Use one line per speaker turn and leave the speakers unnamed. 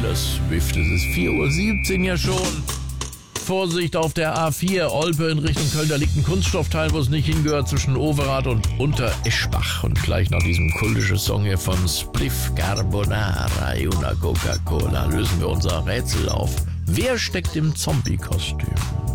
Taylor Swift. Es ist 4:17 Uhr ja schon. Vorsicht auf der A4, Olpe in Richtung Köln, da liegt ein Kunststoffteil, wo es nicht hingehört, zwischen Overath und Untereschbach. Und gleich nach diesem kultischen Song hier von Spliff Carbonara e una Coca-Cola lösen wir unser Rätsel auf. Wer steckt im Zombie-Kostüm?